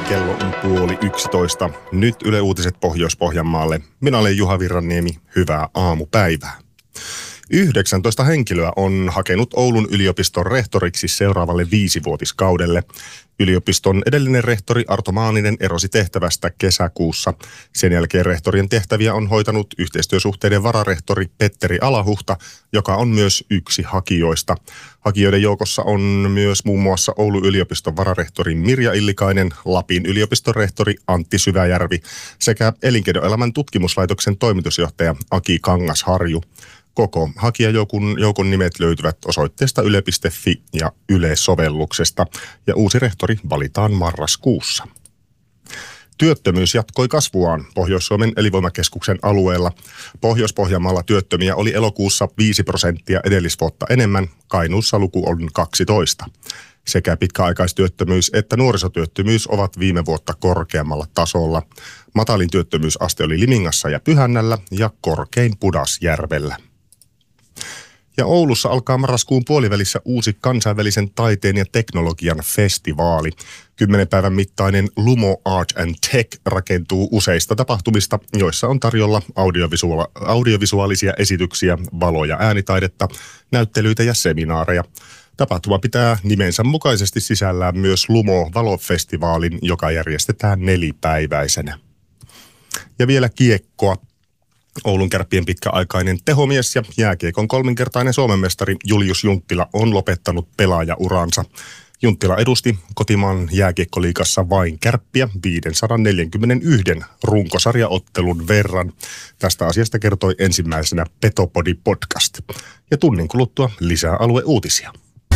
Kello on 10:30. Nyt Yle Uutiset Pohjois-Pohjanmaalle. Minä olen Juha Virranniemi. Hyvää aamupäivää. 19 henkilöä on hakenut Oulun yliopiston rehtoriksi seuraavalle 5-vuotiskaudelle. Yliopiston edellinen rehtori Arto Maaninen erosi tehtävästä kesäkuussa. Sen jälkeen rehtorien tehtäviä on hoitanut yhteistyösuhteiden vararehtori Petteri Alahuhta, joka on myös yksi hakijoista. Hakijoiden joukossa on myös muun muassa Oulun yliopiston vararehtori Mirja Illikainen, Lapin yliopiston rehtori Antti Syväjärvi sekä Elinkeinoelämän tutkimuslaitoksen toimitusjohtaja Aki Kangasharju. Koko hakijajoukon nimet löytyvät osoitteesta yle.fi ja Yle-sovelluksesta, ja uusi rehtori valitaan marraskuussa. Työttömyys jatkoi kasvuaan Pohjois-Suomen elinvoimakeskuksen alueella. Pohjois-Pohjanmaalla työttömiä oli elokuussa 5% edellisvuotta enemmän, Kainuussa luku on 12. Sekä pitkäaikaistyöttömyys että nuorisotyöttömyys ovat viime vuotta korkeammalla tasolla. Matalin työttömyysaste oli Limingassa ja Pyhännällä ja korkein Pudasjärvellä. Ja Oulussa alkaa marraskuun puolivälissä uusi kansainvälisen taiteen ja teknologian festivaali. 10 päivän mittainen Lumo Art and Tech rakentuu useista tapahtumista, joissa on tarjolla audiovisuaalisia esityksiä, valo- ja äänitaidetta, näyttelyitä ja seminaareja. Tapahtuma pitää nimensä mukaisesti sisällään myös Lumo-valofestivaalin, joka järjestetään 4-päiväisenä. Ja vielä kiekkoa. Oulun Kärppien pitkäaikainen tehomies ja jääkiekon 3-kertainen Suomen mestari Julius Junttila on lopettanut pelaajauransa. Junttila edusti kotimaan jääkiekkoliigassa vain Kärppiä 541 runkosarjaottelun verran. Tästä asiasta kertoi ensimmäisenä Petopodi podcast. Ja tunnin kuluttua lisää alueuutisia.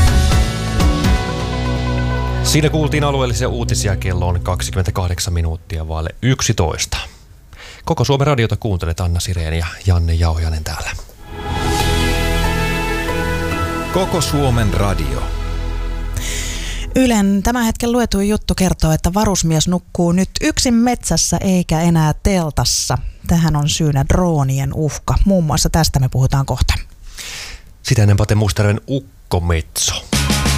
Siinä kuultiin alueellisia uutisia, kello on 28 minuuttia vaille 11. Koko Suomen radiota kuuntelet, Anna Sireen ja Janne Jauhianen täällä. Koko Suomen radio. Ylen tämän hetken luetuin juttu kertoo, että varusmies nukkuu nyt yksin metsässä eikä enää teltassa. Tähän on syynä droonien uhka. Muun muassa tästä me puhutaan kohta. Sitä ennen Pate Mustajärven Ukkometso.